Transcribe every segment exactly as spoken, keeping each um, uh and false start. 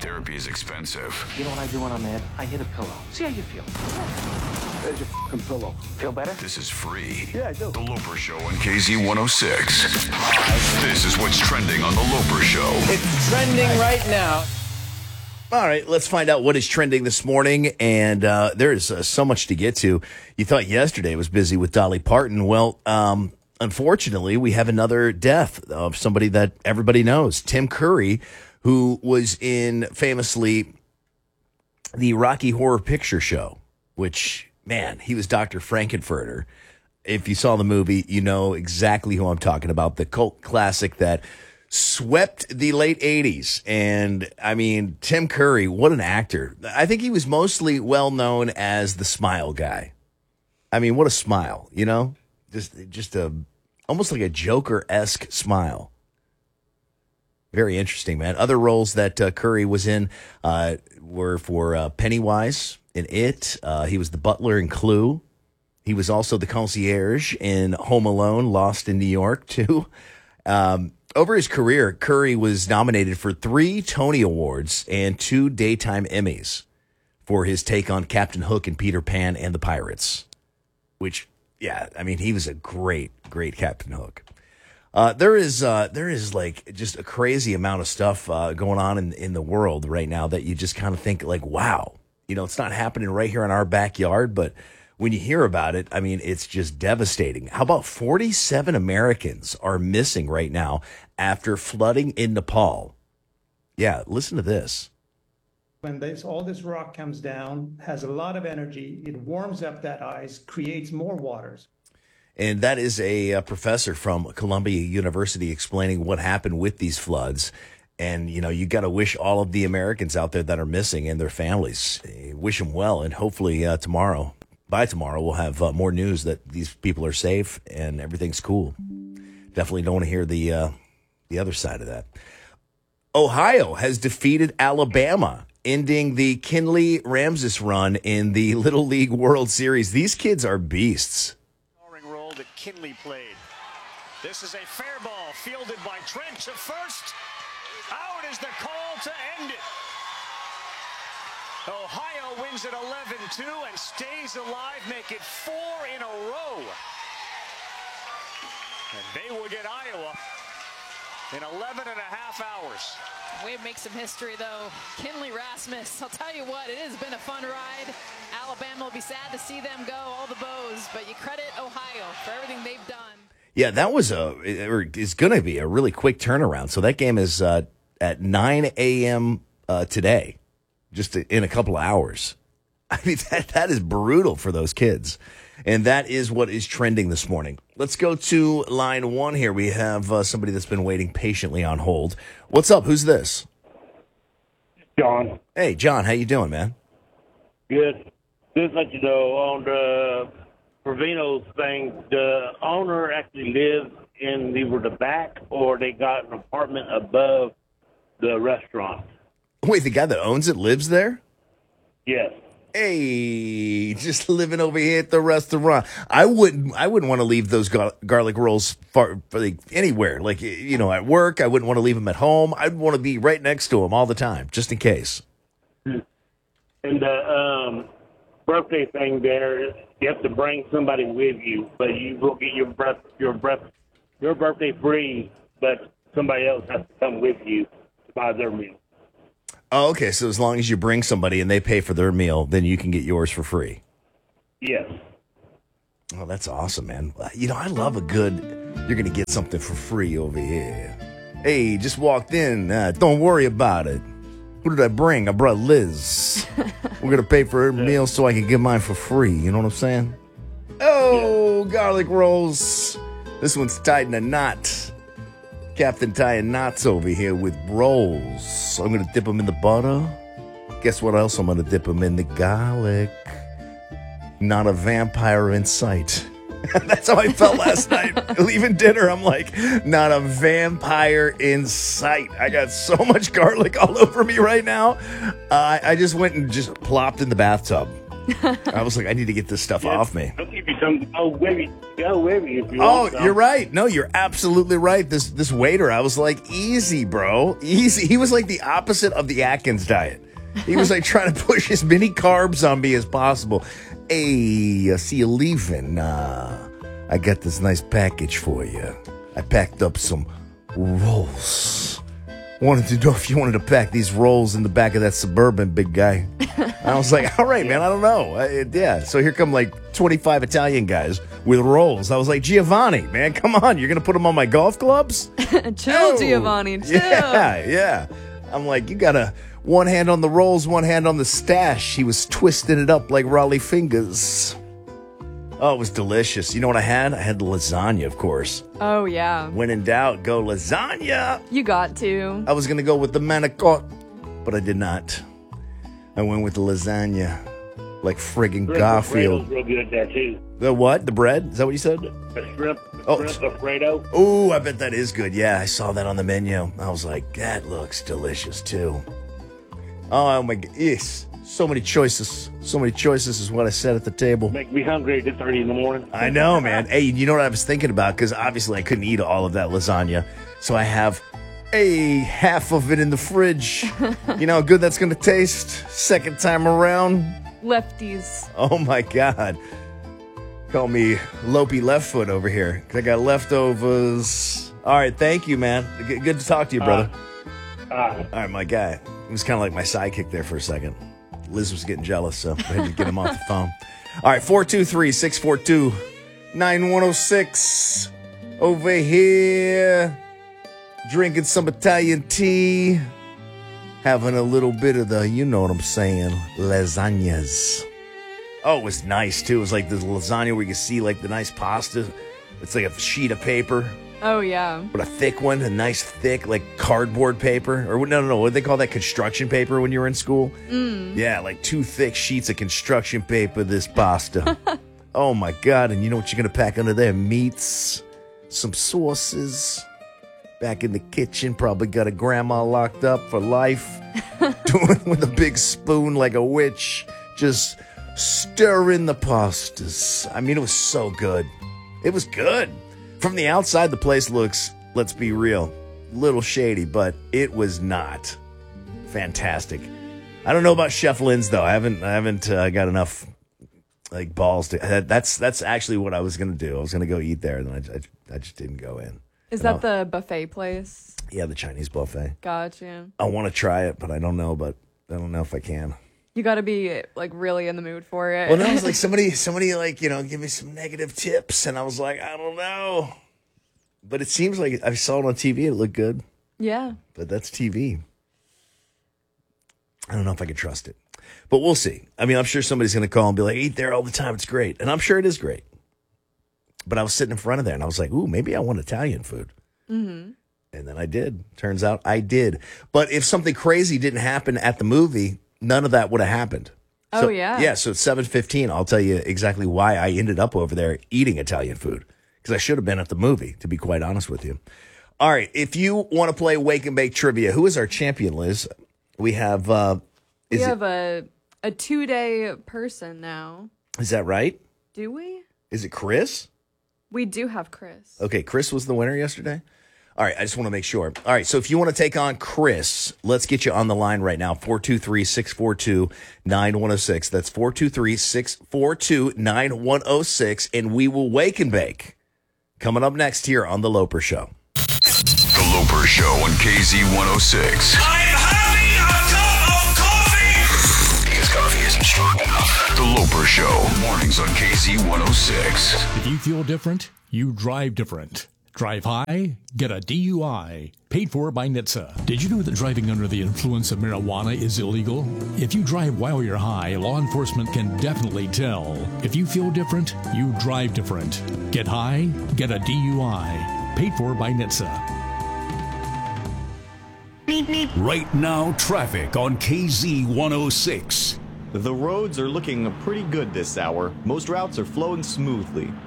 Therapy is expensive. You know what I do when I'm mad? I hit a pillow. See how you feel. There's your fucking pillow. Feel better? This is free. Yeah, I do. The Loper Show on K Z one oh six. This is what's trending on The Loper Show. It's trending right now. All right, let's find out what is trending this morning. And uh, there is uh, so much to get to. You thought yesterday was busy with Dolly Parton. Well, um, unfortunately, we have another death of somebody that everybody knows, Tim Curry, who was in famously the Rocky Horror Picture Show, which, man, he was Doctor Frankenfurter. If you saw the movie, you know exactly who I'm talking about, the cult classic that swept the late eighties. And, I mean, Tim Curry, what an actor. I think he was mostly well known as the smile guy. I mean, what a smile, you know? Just just a almost like a Joker-esque smile. Very interesting, man. Other roles that uh, Curry was in uh, were for uh, Pennywise in It. Uh, he was the butler in Clue. He was also the concierge in Home Alone, Lost in New York, too. Um, over his career, Curry was nominated for three Tony Awards and two Daytime Emmys for his take on Captain Hook and Peter Pan and the Pirates, which, yeah, I mean, he was a great, great Captain Hook. Uh, there is, uh, there is like just a crazy amount of stuff uh, going on in, in the world right now that you just kind of think like, wow, you know, it's not happening right here in our backyard, but when you hear about it, I mean, it's just devastating. How about forty-seven Americans are missing right now after flooding in Nepal? Yeah, listen to this. When this, all this rock comes down, has a lot of energy, it warms up that ice, creates more waters. And that is a, a professor from Columbia University explaining what happened with these floods. And, you know, you got to wish all of the Americans out there that are missing and their families, wish them well. And hopefully uh, tomorrow, by tomorrow, we'll have uh, more news that these people are safe and everything's cool. Definitely don't want to hear the uh, the other side of that. Ohio has defeated Alabama, ending the Kinley Ramses run in the Little League World Series. These kids are beasts. Role that Kinley played. This is a fair ball fielded by Trent to first. Out is the call to end it. Ohio wins at eleven two and stays alive, make it four in a row. And they will get Iowa in eleven and a half hours. We make some history, though. Kinley Rasmus, I'll tell you what, it has been a fun ride. Alabama will be sad to see them go, all the bows, but you credit Ohio for everything they've done. Yeah, that was a, or is going to be a really quick turnaround. So that game is uh, at nine a.m. Uh, today, just in a couple of hours. I mean, that, that is brutal for those kids. And that is what is trending this morning. Let's go to line one here. We have uh, somebody that's been waiting patiently on hold. What's up? Who's this? John. Hey, John. How you doing, man? Good. Just let you know, on the Provino's thing, the owner actually lives in either the back or they got an apartment above the restaurant. Wait, the guy that owns it lives there? Yes. Hey, just living over here at the restaurant. I wouldn't. I wouldn't want to leave those gar- garlic rolls far, like anywhere. Like, you know, at work, I wouldn't want to leave them at home. I'd want to be right next to them all the time, just in case. And the um, birthday thing there, you have to bring somebody with you, but you will get your breath, your breath, your birthday free. But somebody else has to come with you to buy their meal. Oh, okay. So as long as you bring somebody and they pay for their meal, then you can get yours for free. Yes. Oh, that's awesome, man. You know, I love a good, you're going to get something for free over here. Hey, just walked in. Uh, don't worry about it. Who did I bring? I brought Liz. We're going to pay for her meal so I can get mine for free. You know what I'm saying? Oh, garlic rolls. This one's tied in a knot. Captain tying knots over here with rolls. I'm going to dip them in the butter. Guess what else? I'm going to dip them in the garlic. Not a vampire in sight. That's how I felt last night. Leaving dinner, I'm like, not a vampire in sight. I got so much garlic all over me right now. Uh, I just went and just plopped in the bathtub. I was like, I need to get this stuff Yeah, off me. I'll give you some to go with you. Go with you if you Oh, want some. you're right. No, you're absolutely right. This this waiter, I was like, easy, bro. Easy. He was like the opposite of the Atkins diet. He was like trying to push as many carbs on me as possible. Hey, I see you leaving. Uh, I got this nice package for you. I packed up some rolls. Wanted to know if you wanted to pack these rolls in the back of that Suburban, big guy. I was like, all right, man, I don't know. I, yeah, so here come like twenty-five Italian guys with rolls. I was like, Giovanni, man, come on. You're going to put them on my golf clubs? Chill, Oh, Giovanni, chill. Yeah, yeah. I'm like, you got a one hand on the rolls, one hand on the stash. He was twisting it up like Raleigh fingers. Oh, it was delicious. You know what I had? I had the lasagna, of course. Oh, yeah. When in doubt, go lasagna. You got to. I was going to go with the manicotti, but I did not. I went with the lasagna, like friggin' Shrimp Garfield. Alfredo's real good at that, too. The what? The bread? Is that what you said? The shrimp, the Oh. shrimp Alfredo. Oh, I bet that is good. Yeah, I saw that on the menu. I was like, that looks delicious, too. Oh, my God. Yes. So many choices. So many choices is what I said at the table. Make me hungry at this early in the morning. I know, man. Hey, you know what I was thinking about? Because obviously I couldn't eat all of that lasagna. So I have a half of it in the fridge. You know how good that's going to taste? Second time around. Lefties. Oh, my God. Call me Lopey Left Foot over here. 'Cause I got leftovers. All right, thank you, man. G- Good to talk to you, brother. Uh, uh, All right, my guy. He was kind of like my sidekick there for a second. Liz was getting jealous, so I had to get him off the phone. All right, four two three, six four two, nine one oh six. Over here, drinking some Italian tea. Having a little bit of the, you know what I'm saying, lasagnas. Oh, it was nice, too. It was like this lasagna where you can see, like, the nice pasta. It's like a sheet of paper. Oh, yeah. But a thick one, a nice thick, like cardboard paper. Or no, no, no. What do they call that? Construction paper when you were in school? Mm. Yeah, like two thick sheets of construction paper, this pasta. Oh, my God. And you know what you're going to pack under there? Meats, some sauces. Back in the kitchen, probably got a grandma locked up for life. Doing with a big spoon like a witch. Just stirring the pastas. I mean, it was so good. It was good. From the outside, the place looks, let's be real, a little shady, but it was not. Fantastic. I don't know about Chef Lynn's, though. I haven't I haven't uh, got enough like balls to. That, that's that's actually what I was going to do. I was going to go eat there, and then I, I, I just didn't go in. Is And that I'll- the buffet place? Yeah, the Chinese buffet. Gotcha. I want to try it, but I don't know, but I don't know if I can. You got to be, like, really in the mood for it. Well, no, it was like somebody, somebody like, you know, give me some negative tips. And I was like, I don't know. But it seems like I saw it on T V. It looked good. Yeah. But that's T V. I don't know if I can trust it. But we'll see. I mean, I'm sure somebody's going to call and be like, eat there all the time. It's great. And I'm sure it is great. But I was sitting in front of there and I was like, ooh, maybe I want Italian food. Mm-hmm. And then I did. Turns out I did. But if something crazy didn't happen at the movie, none of that would have happened. Oh, So- yeah. Yeah, so at seven fifteen, I'll tell you exactly why I ended up over there eating Italian food. Because I should have been at the movie, to be quite honest with you. All right, if you want to play Wake and Bake Trivia, who is our champion, Liz? We have... Uh, We is, it, have a, a two-day person now. is that right? Do we? Is it Chris? We do have Chris. Okay, Chris was the winner yesterday? All right, I just want to make sure. All right, so if you want to take on Chris, let's get you on the line right now, four two three, six four two, nine one oh six. That's four two three, six four two, nine one oh six, and we will wake and bake. Coming up next here on The Loper Show. The Loper Show on K Z one oh six. I'm having a cup of coffee! Because coffee isn't strong enough. The Loper Show, mornings on K Z one oh six. If you feel different, you drive different. Drive high, get a D U I. Paid for by N H T S A. Did you know that driving under the influence of marijuana is illegal? If you drive while you're high, law enforcement can definitely tell. If you feel different, you drive different. Get high, get a D U I. Paid for by N H T S A. Right now, traffic on K Z one oh six. The roads are looking pretty good this hour. Most routes are flowing smoothly.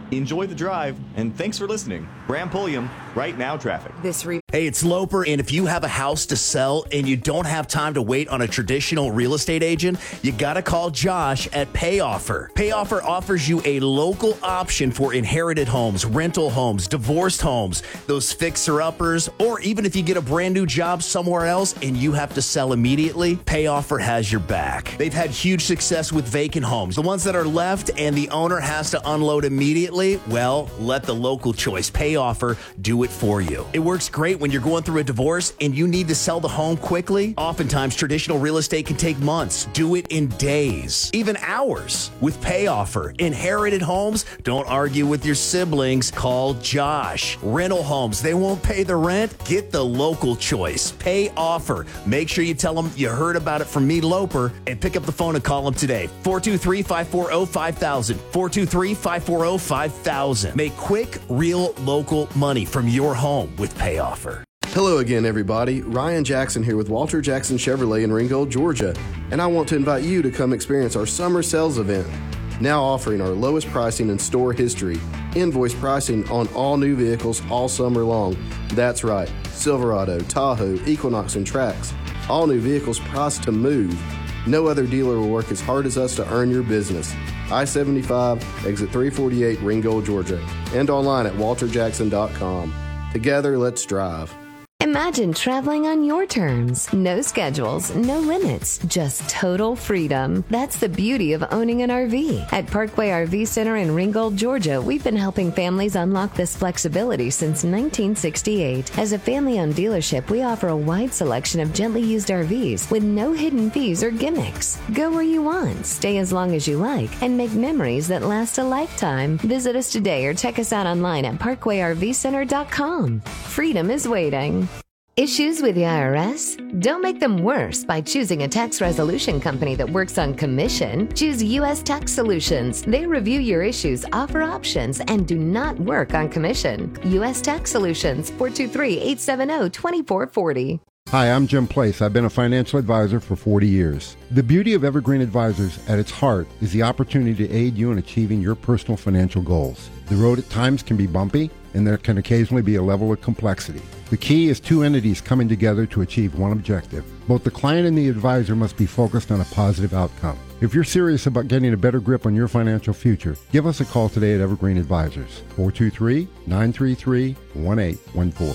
Enjoy the drive, and thanks for listening. Bram Pulliam, Right Now Traffic. This re- Hey, it's Loper, and if you have a house to sell and you don't have time to wait on a traditional real estate agent, you got to call Josh at PayOffer. PayOffer offers you a local option for inherited homes, rental homes, divorced homes, those fixer-uppers, or even if you get a brand new job somewhere else and you have to sell immediately, PayOffer has your back. They've had huge success with vacant homes. The ones that are left and the owner has to unload immediately, well, let the local choice, PayOffer, do it for you. It works great when you're going through a divorce and you need to sell the home quickly. Oftentimes, traditional real estate can take months. Do it in days, even hours with PayOffer. Inherited homes, don't argue with your siblings. Call Josh. Rental homes, they won't pay the rent. Get the local choice. PayOffer. Make sure you tell them you heard about it from me, Loper, and pick up the phone and call them today. four two three, five four zero, five thousand. four two three, five four zero, five thousand. Make quick, real, local money from your home with PayOffer. Hello again, everybody. Ryan Jackson here with Walter Jackson Chevrolet in Ringgold, Georgia, and I want to invite you to come experience our summer sales event. Now offering our lowest pricing in store history. Invoice pricing on all new vehicles all summer long. That's right, Silverado, Tahoe, Equinox, and Trax. All new vehicles priced to move. No other dealer will work as hard as us to earn your business. I seventy-five, exit three forty-eight, Ringgold, Georgia, and online at walter jackson dot com. Together, let's drive. Imagine traveling on your terms. No schedules, no limits, just total freedom. That's the beauty of owning an R V. At Parkway R V Center in Ringgold, Georgia, we've been helping families unlock this flexibility since nineteen sixty-eight. As a family-owned dealership, we offer a wide selection of gently used R Vs with no hidden fees or gimmicks. Go where you want, stay as long as you like, and make memories that last a lifetime. Visit us today or check us out online at parkway r v center dot com. Freedom is waiting. Issues with the I R S? Don't make them worse by choosing a tax resolution company that works on commission. Choose U S Tax Solutions. They review your issues, offer options, and do not work on commission. U S Tax Solutions, four two three, eight seven zero, two four four zero. Hi, I'm Jim Place. I've been a financial advisor for forty years. The beauty of Evergreen Advisors at its heart is the opportunity to aid you in achieving your personal financial goals. The road at times can be bumpy, and there can occasionally be a level of complexity. The key is two entities coming together to achieve one objective. Both the client and the advisor must be focused on a positive outcome. If you're serious about getting a better grip on your financial future, give us a call today at Evergreen Advisors, four two three, nine three three, one eight one four.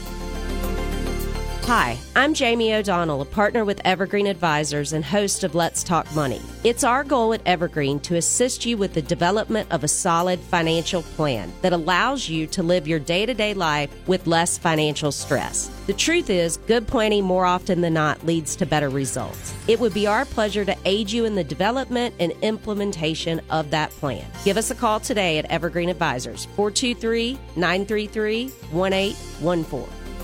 Hi, I'm Jamie O'Donnell, a partner with Evergreen Advisors and host of Let's Talk Money. It's our goal at Evergreen to assist you with the development of a solid financial plan that allows you to live your day-to-day life with less financial stress. The truth is, good planning more often than not leads to better results. It would be our pleasure to aid you in the development and implementation of that plan. Give us a call today at Evergreen Advisors, four two three, nine three three, one eight one four.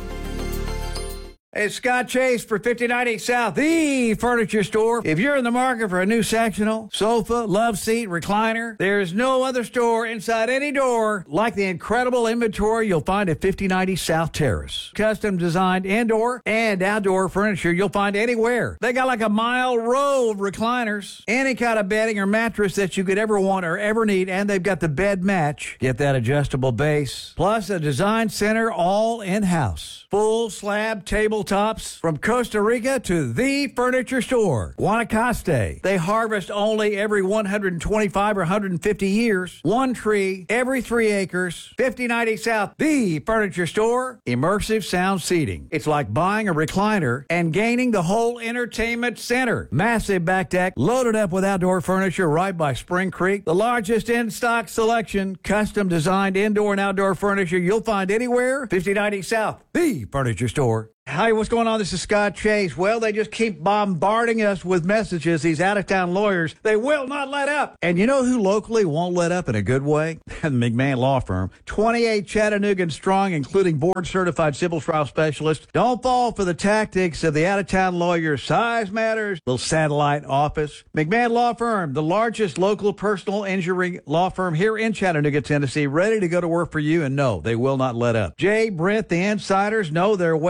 It's Scott Chase for fifty ninety South, the furniture store. If you're in the market for a new sectional, sofa, love seat, recliner, there's no other store inside any door like the incredible inventory you'll find at fifty ninety South Terrace. Custom designed indoor and outdoor furniture you'll find anywhere. They got like a mile row of recliners, any kind of bedding or mattress that you could ever want or ever need, and they've got the bed match. Get that adjustable base, plus a design center all in-house. Full slab table tops from Costa Rica to the furniture store. Guanacaste. They harvest only every one hundred twenty-five or one hundred fifty years. One tree every three acres. fifty ninety South, the furniture store. Immersive sound seating. It's like buying a recliner and gaining the whole entertainment center. Massive back deck loaded up with outdoor furniture right by Spring Creek. The largest in-stock selection, custom designed indoor and outdoor furniture you'll find anywhere. fifty ninety South, the furniture store. Hi, what's going on? This is Scott Chase. Well, they just keep bombarding us with messages, these out-of-town lawyers. They will not let up. And you know who locally won't let up in a good way? The McMahon Law Firm. twenty-eight Chattanooga strong, including board-certified civil trial specialists. Don't fall for the tactics of the out-of-town lawyers. Size matters. Little satellite office. McMahon Law Firm, the largest local personal injury law firm here in Chattanooga, Tennessee, ready to go to work for you. And no, they will not let up. Jay, Brent, the insiders know their way around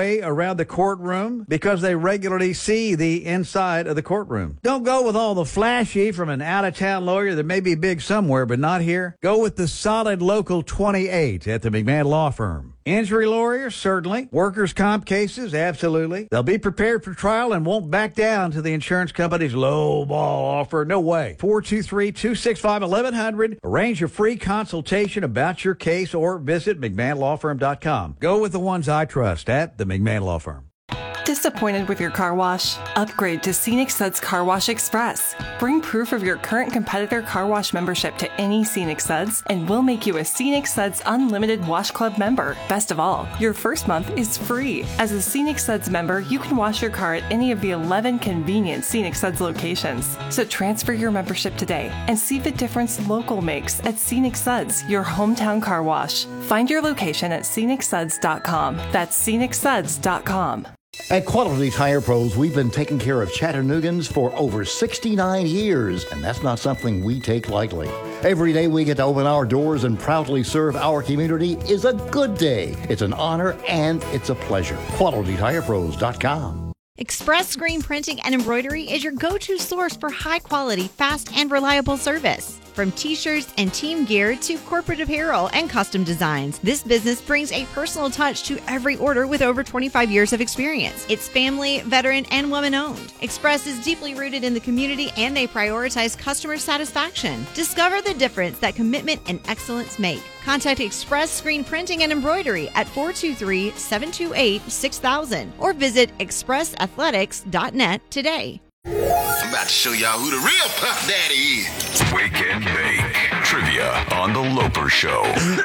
around the courtroom because they regularly see the inside of the courtroom. Don't go with all the flashy from an out-of-town lawyer that may be big somewhere but not here. Go with the solid local twenty-eight at the McMahon Law Firm. Injury lawyers, certainly. Workers' comp cases, absolutely. They'll be prepared for trial and won't back down to the insurance company's low ball offer. No way. four two three, two six five, eleven hundred. Arrange a free consultation about your case or visit McMahon Law Firm dot com. Go with the ones I trust at the McMahon Law Firm. Disappointed with your car wash? Upgrade to Scenic Suds Car Wash Express. Bring proof of your current competitor car wash membership to any Scenic Suds, and we'll make you a Scenic Suds Unlimited Wash Club member. Best of all, your first month is free. As a Scenic Suds member, you can wash your car at any of the eleven convenient Scenic Suds locations. So transfer your membership today and see the difference local makes at Scenic Suds, your hometown car wash. Find your location at scenic suds dot com. That's scenic suds dot com. At Quality Tire Pros, we've been taking care of Chattanoogan's for over sixty-nine years, and that's not something we take lightly. Every day we get to open our doors and proudly serve our community is a good day. It's an honor and it's a pleasure. quality tire pros dot com. Express Screen Printing and Embroidery is your go-to source for high-quality, fast, and reliable service. From t-shirts and team gear to corporate apparel and custom designs, this business brings a personal touch to every order with over twenty-five years of experience. It's family, veteran, and woman-owned. Express is deeply rooted in the community, and they prioritize customer satisfaction. Discover the difference that commitment and excellence make. Contact Express Screen Printing and Embroidery at four two three, seven two eight, six thousand or visit express athletics dot net today. I'm about to show y'all who the real Puff Daddy is. Wake and Bake Trivia on The Loper Show.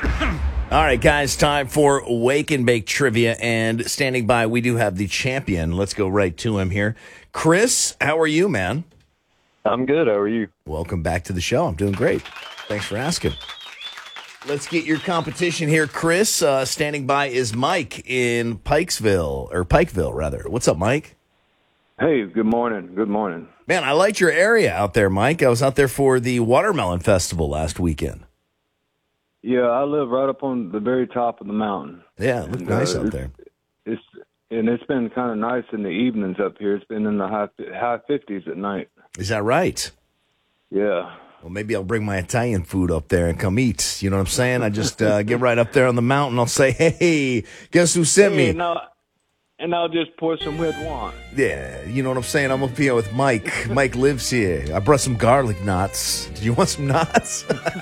All right, guys, time for Wake and Bake Trivia. And standing by, we do have the champion. Let's go right to him here. Chris, how are you, man? I'm good. How are you? Welcome back to the show. I'm doing great. Thanks for asking. Let's get your competition here, Chris. Uh, standing by is Mike in Pikesville, or Pikeville, rather. What's up, Mike? Hey, good morning. Good morning. Man, I liked your area out there, Mike. I was out there for the Watermelon Festival last weekend. Yeah, I live right up on the very top of the mountain. Yeah, it looked and, nice uh, out there. It's and it's been kind of nice in the evenings up here. It's been in the high high fifties at night. Is that right? Yeah. Well, maybe I'll bring my Italian food up there and come eat. You know what I'm saying? I just uh, get right up there on the mountain. I'll say, hey, guess who sent Hey, me? no, and I'll just pour some red wine. Yeah, you know what I'm saying? I'm up here with Mike. Mike lives here. I brought some garlic knots. Did you want some knots?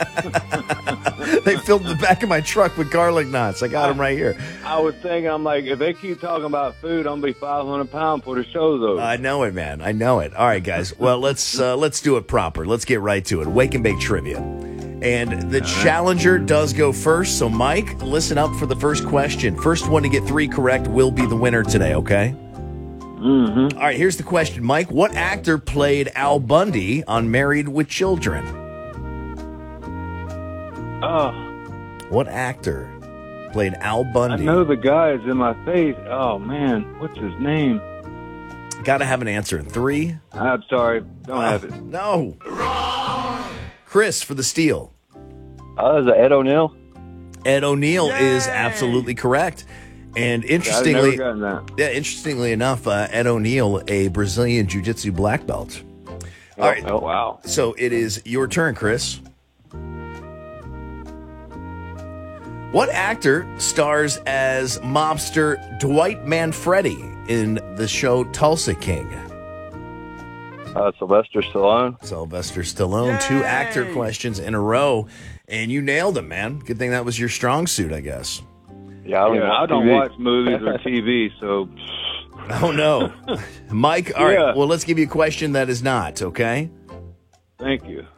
They filled the back of my truck with garlic knots. I got them right here. I was thinking, I'm like, if they keep talking about food, I'm gonna be five hundred pounds for the show, though. I know it, man. I know it. All right, guys. Well, let's uh, let's do it proper. Let's get right to it. Wake and Bake Trivia. And the challenger does go first. So, Mike, listen up for the first question. First one to get three correct will be the winner today, okay? Mm-hmm. All right, here's the question. Mike, what actor played Al Bundy on Married with Children? Oh. What actor played Al Bundy? I know the guy's in my face. Oh, man. What's his name? Got to have an answer in three. I'm sorry. Don't Uh, have it. No. Chris for the steal. Oh, is it Ed O'Neill? Ed O'Neill is absolutely correct. And interestingly, I've never gotten that. yeah, interestingly enough, uh, Ed O'Neill, a Brazilian jiu-jitsu black belt. Oh, All right. oh, wow. So it is your turn, Chris. What actor stars as mobster Dwight Manfredi in the show Tulsa King? Uh, Sylvester Stallone. Sylvester Stallone. Two actor questions in a row, and you nailed them, man. Good thing that was your strong suit, I guess. Yeah, I don't, Yeah, watch, I don't T V. watch movies or T V, so... Oh, no. Mike, all right, Yeah. well, let's give you a question that is not, okay? Thank you.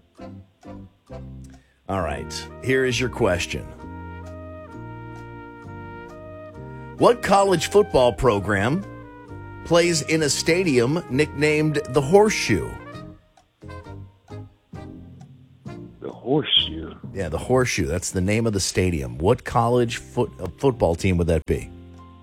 All right, here is your question. What college football program plays in a stadium nicknamed the Horseshoe? The Horseshoe? Yeah, the Horseshoe. That's the name of the stadium. What college foot, uh, football team would that be?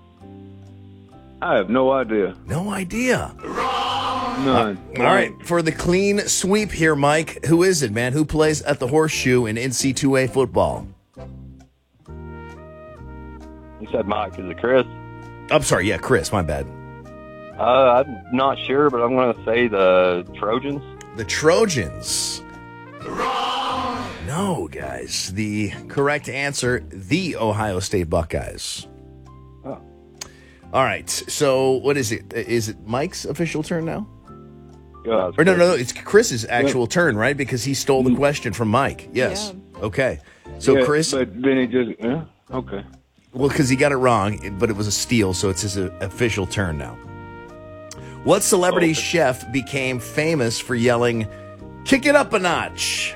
I have no idea. No idea. None. All right, for the clean sweep here, Mike, who is it, man? Who plays at the Horseshoe in N C double A football? You said Mike. Is it Chris? I'm sorry, yeah, Chris, my bad. Uh, I'm not sure, but I'm going to say the Trojans. The Trojans. Wrong. No, guys. The correct answer, the Ohio State Buckeyes. Oh. All right. So what is it? Is it Mike's official turn now? Yeah, or no, no, no. It's Chris's actual yeah. turn, right? Because he stole the question from Mike. Yes. Yeah. Okay. So yeah, Chris. But then he just, yeah, okay. Well, because he got it wrong, but it was a steal, so it's his official turn now. What celebrity oh, okay. chef became famous for yelling, "Kick it up a notch"?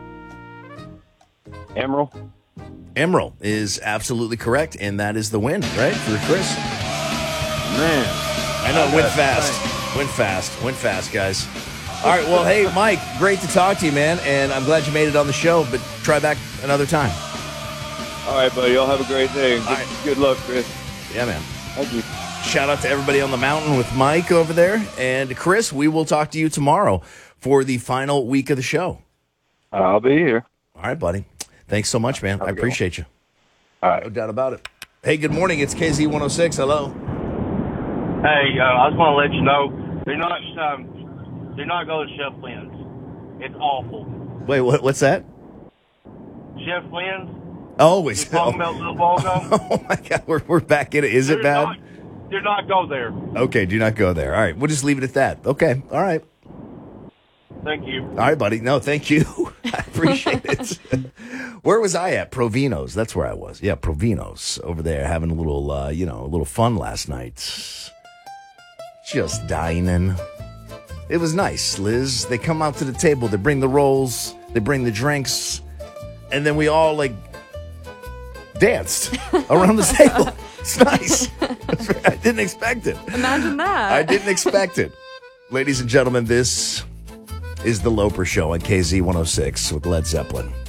Emerald. Emerald is absolutely correct, and that is the win, right, for Chris? Man. I know, went fast. Went fast. Went fast, guys. All right, well, hey, Mike, great to talk to you, man, and I'm glad you made it on the show, but try back another time. All right, buddy. Y'all have a great day. Good, right. good luck, Chris. Yeah, man. Thank you. Shout out to everybody on the mountain with Mike over there. And Chris, we will talk to you tomorrow for the final week of the show. I'll be here. All right, buddy. Thanks so much, man. I appreciate you. All right. No doubt about it. Hey, good morning. It's K Z one oh six. Hello. Hey, uh, I just want to let you know, do not um, do not go to Chef Lynn's. It's awful. Wait, what? What's that? Chef Lynn's. Oh, it's talking about a little ball ago. Oh my God, we're we're back in it. Is do it bad? Not, do not go there. Okay, do not go there. All right, we'll just leave it at that. Okay, all right. Thank you. All right, buddy. No, thank you. I appreciate it. Where was I at? Provino's. That's where I was. Yeah, Provino's over there having a little, uh, you know, a little fun last night. Just dining. It was nice, Liz. They come out to the table. They bring the rolls. They bring the drinks. And then we all, like, danced around the table. It's nice. I didn't expect it. Imagine that. I didn't expect it. Ladies and gentlemen, this is The Loper Show on K Z one oh six with Led Zeppelin.